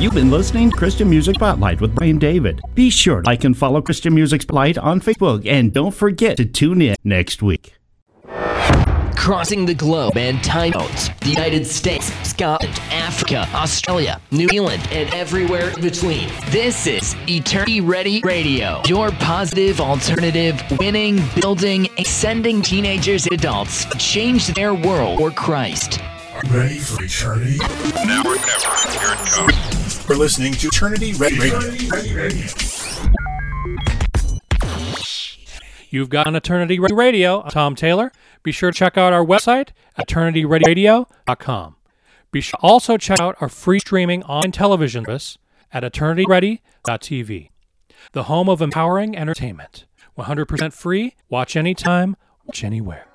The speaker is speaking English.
You've been listening to Christian Music Spotlight with Brian David. Be sure to like and follow Christian Music Spotlight on Facebook, and don't forget to tune in next week. Crossing the globe and time zones. The United States, Scotland, Africa, Australia, New Zealand, and everywhere in between. This is Eternity Ready Radio, your positive alternative, winning, building, and sending teenagers and adults to change their world for Christ. Ready for eternity? Never, here it comes. We're listening to Eternity Ready Radio. You've got an Eternity Ready Radio. I'm Tom Taylor. Be sure to check out our website at eternityreadyradio.com. Be sure to also check out our free streaming online television service at eternityready.tv, the home of empowering entertainment. 100% free, watch anytime, watch anywhere.